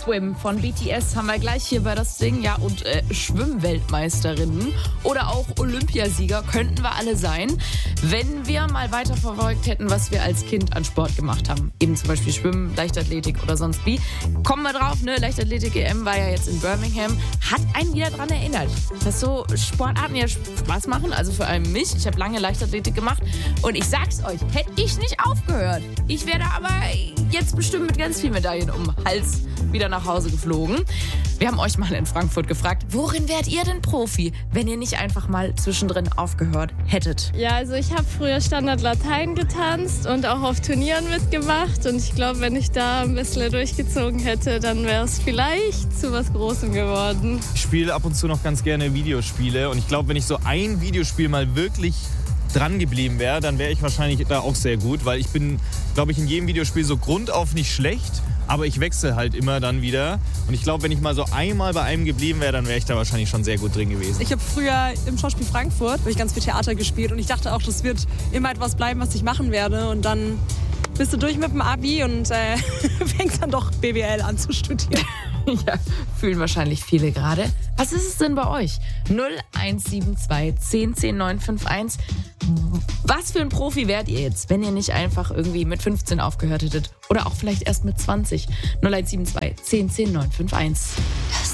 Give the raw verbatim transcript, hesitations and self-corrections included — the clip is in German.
Swim von B T S haben wir gleich hier bei das Ding. Ja, und äh, Schwimmweltmeisterinnen oder auch Olympiasieger könnten wir alle sein, wenn wir mal weiter verfolgt hätten, was wir als Kind an Sport gemacht haben. Eben zum Beispiel Schwimmen, Leichtathletik oder sonst wie. Kommen wir drauf, ne? Leichtathletik-E M war ja jetzt in Birmingham. Hat einen wieder dran erinnert, dass so Sportarten ja Spaß machen. Also vor allem mich. Ich habe lange Leichtathletik gemacht. Und ich sag's euch, hätte ich nicht aufgehört. Ich werde aber jetzt bestimmt mit ganz vielen Medaillen um den Hals wieder nach Hause geflogen. Wir haben euch mal in Frankfurt gefragt, worin wärt ihr denn Profi, wenn ihr nicht einfach mal zwischendrin aufgehört hättet? Ja, also ich habe früher Standard Latein getanzt und auch auf Turnieren mitgemacht. Und ich glaube, wenn ich da ein bisschen durchgezogen hätte, dann wäre es vielleicht zu was Großem geworden. Ich spiele ab und zu noch ganz gerne Videospiele. Und ich glaube, wenn ich so ein Videospiel mal wirklich dran geblieben wäre, dann wäre ich wahrscheinlich da auch sehr gut, weil ich bin, glaube ich, in jedem Videospiel so grundauf nicht schlecht, aber ich wechsle halt immer dann wieder. Und ich glaube, wenn ich mal so einmal bei einem geblieben wäre, dann wäre ich da wahrscheinlich schon sehr gut drin gewesen. Ich habe früher im Schauspiel Frankfurt hab ich ganz viel Theater gespielt und ich dachte auch, das wird immer etwas bleiben, was ich machen werde. Und dann bist du durch mit dem Abi und äh, fängst dann doch B W L an zu studieren. Ja, fühlen wahrscheinlich viele gerade. Was ist es denn bei euch? null eins sieben zwei zehn zehn neun fünf eins. Was für ein Profi wärt ihr jetzt, wenn ihr nicht einfach irgendwie mit fünfzehn aufgehört hättet? Oder auch vielleicht erst mit zwanzig. null eins sieben zwei zehn zehn neun fünf eins. Das